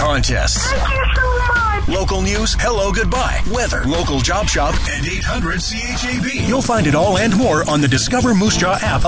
contests. Thank you so much. Local news, hello, goodbye, weather, local job shop, and 800 CHAB. You'll find it all and more on the Discover Moose Jaw app.